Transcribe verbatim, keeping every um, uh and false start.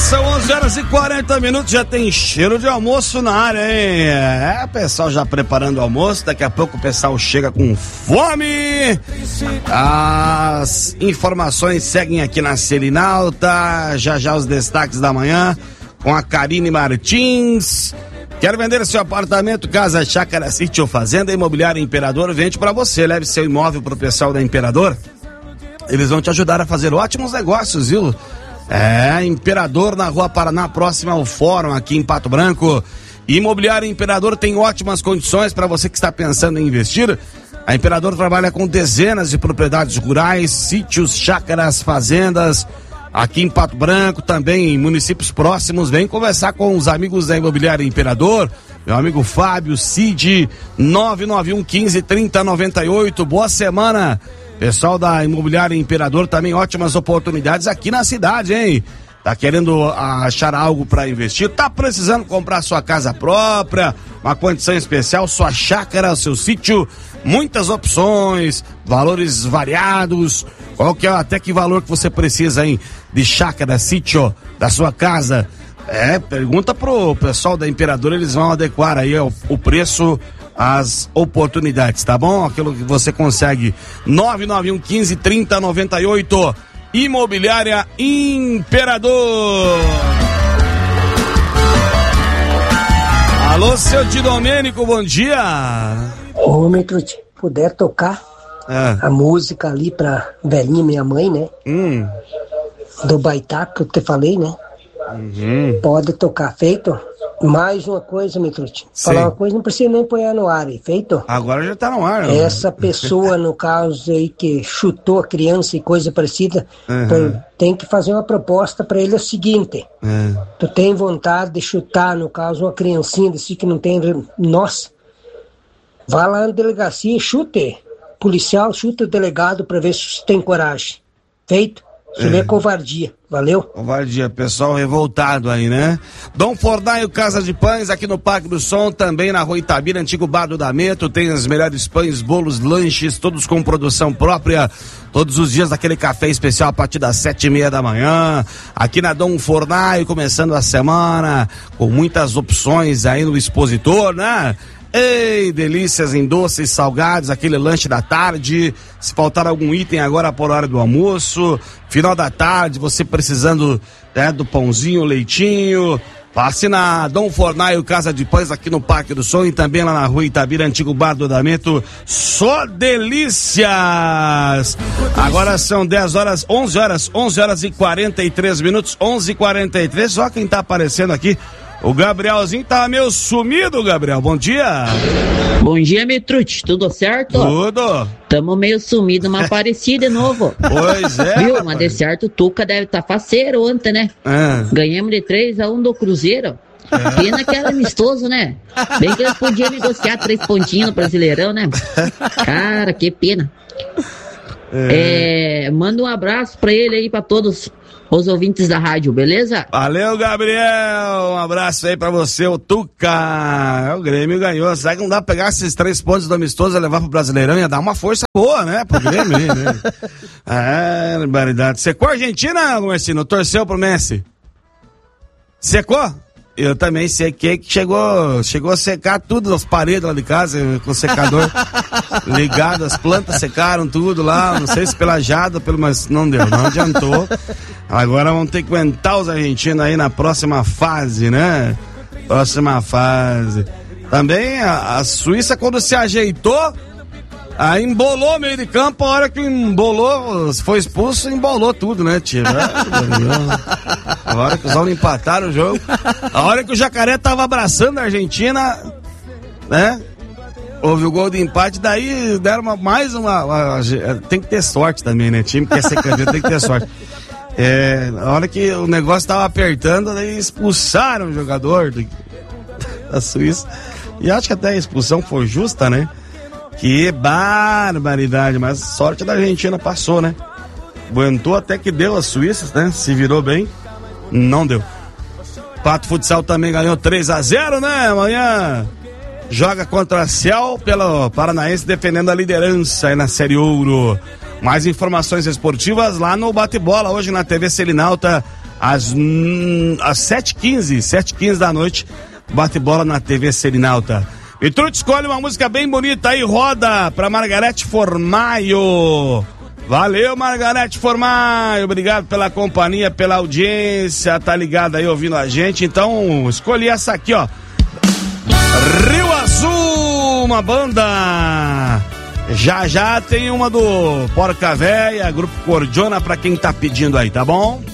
São onze horas e quarenta minutos, já tem cheiro de almoço na área, hein? É, o pessoal já preparando o almoço, daqui a pouco o pessoal chega com fome. As informações seguem aqui na Selinalta, já já os destaques da manhã com a Karine Martins. Quer vender seu apartamento, casa, chácara, sítio ou fazenda? Imobiliária Imperador vende para você. Leve seu imóvel pro pessoal da Imperador. Eles vão te ajudar a fazer ótimos negócios, viu? É, Imperador na Rua Paraná, próxima ao Fórum, aqui em Pato Branco. Imobiliária Imperador tem ótimas condições para você que está pensando em investir. A Imperador trabalha com dezenas de propriedades rurais, sítios, chácaras, fazendas, aqui em Pato Branco, também em municípios próximos. Vem conversar com os amigos da Imobiliária Imperador. Meu amigo Fábio, Cid, nove nove um um cinco, três zero nove oito. Boa semana. Pessoal da Imobiliária Imperador, também ótimas oportunidades aqui na cidade, hein? Tá querendo achar algo para investir? Tá precisando comprar sua casa própria, uma condição especial, sua chácara, seu sítio? Muitas opções, valores variados. Qual que é até que valor que você precisa, hein? De chácara, sítio, da sua casa? É, pergunta pro pessoal da Imperador, eles vão adequar aí o, o preço, as oportunidades, tá bom? Aquilo que você consegue. nove nove um um cinco, três zero nove oito. Imobiliária Imperador. Alô, seu Di Domênico, bom dia. Ô, Metrute, puder tocar é. a música ali pra velhinha minha mãe, né? Hum. Do Baitá, que eu te falei, né? Uhum. Pode tocar, feito? Mais uma coisa, Metrute. Falar uma coisa, não precisa nem pôr no ar, feito? Agora já tá no ar. Né? Essa pessoa, no caso aí, que chutou a criança e coisa parecida, uhum. tem que fazer uma proposta pra ele, é o seguinte. Uhum. Tu tem vontade de chutar, no caso, uma criancinha desse que não tem... Nossa! Vá lá na delegacia e chute. Policial, chuta o delegado pra ver se tem coragem. Feito? Isso é. é covardia, valeu? Covardia, pessoal revoltado aí, né? Dom Fornaio Casa de Pães, aqui no Parque do Som, também na Rua Itabira, antigo bar do Dameto, tem as melhores pães, bolos, lanches, todos com produção própria, todos os dias daquele café especial a partir das sete e meia da manhã, aqui na Dom Fornaio, começando a semana, com muitas opções aí no expositor, né? Ei, delícias em doces, salgados, aquele lanche da tarde, se faltar algum item agora por hora do almoço, final da tarde, você precisando, né, do pãozinho, leitinho, passe na Dom Fornaio Casa de Pães aqui no Parque do Som e também lá na Rua Itabira, antigo bar do Dameto, só delícias! Agora são dez horas, onze horas, onze horas e quarenta e três minutos, onze e quarenta e três, só quem tá aparecendo aqui. O Gabrielzinho tá meio sumido, Gabriel. Bom dia. Bom dia, Metrute. Tudo certo? Tudo. Tamo meio sumido, mas apareci de novo. Pois é. Viu? Mas de certo, o Tuca deve estar tá faceiro ontem, né? É. Ganhamos de três a um do Cruzeiro. É. Pena que era amistoso, né? Bem que eles podiam negociar três pontinhos no Brasileirão, né? Cara, que pena. É. É, manda um abraço pra ele aí, pra todos os ouvintes da rádio, beleza? Valeu, Gabriel, um abraço aí pra você, o Tuca. O Grêmio ganhou, será que não dá pra pegar esses três pontos do amistoso e levar pro Brasileirão? Ia dar uma força boa, né, pro Grêmio aí, né? É, barbaridade. Secou a Argentina, Marcino? Torceu pro Messi? Secou? Eu também sequei, que chegou, chegou a secar tudo as paredes lá de casa, com o secador ligado, as plantas secaram tudo lá, não sei se pela jada, pelo, mas não deu, não adiantou. Agora vamos ter que aguentar os argentinos aí na próxima fase, né? Próxima fase. Também a, a Suíça, quando se ajeitou, aí embolou o meio de campo, a hora que embolou, foi expulso, embolou tudo, né, tio? A hora que os homens empataram o jogo, a hora que o Jacaré tava abraçando a Argentina, né? Houve o gol de empate, daí deram uma, mais uma, uma... Tem que ter sorte também, né? Time que quer ser campeão tem que ter sorte. É, a hora que o negócio tava apertando, daí expulsaram o jogador do, da Suíça. E acho que até a expulsão foi justa, né? Que barbaridade, mas sorte da Argentina passou, né? Aguentou até que deu as Suíças, né? Se virou bem, não deu. Pato Futsal também ganhou três a zero, né? Amanhã joga contra a Ciel pelo Paranaense, defendendo a liderança aí na Série Ouro. Mais informações esportivas lá no Bate-Bola, hoje na T V Selinalta, às, hum, às sete e quinze, sete e quinze da noite, bate bola na T V Serinalta. Vitrucci, escolhe uma música bem bonita aí, roda pra Margarete Formaio. Valeu, Margarete Formaio, obrigado pela companhia, pela audiência, tá ligado aí ouvindo a gente. Então, escolhi essa aqui, ó, Rio Azul, uma banda. Já já tem uma do Porca Véia, Grupo Cordiona, pra quem tá pedindo aí, tá bom?